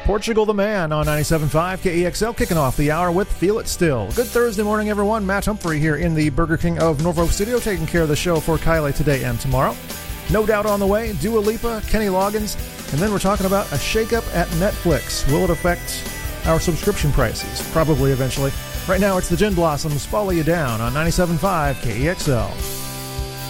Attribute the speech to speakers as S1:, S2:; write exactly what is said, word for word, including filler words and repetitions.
S1: Portugal the Man on ninety-seven point five K E X L, kicking off the hour with Feel It Still. Good Thursday morning, everyone. Matt Humphrey here in the Burger King of Norfolk studio, taking care of the show for Kylie today and tomorrow. No Doubt on the way, Dua Lipa, Kenny Loggins, and then we're talking about a shakeup at Netflix. Will it affect our subscription prices? Probably eventually. Right now, it's the Gin Blossoms, Follow You Down on ninety-seven point five K E X L.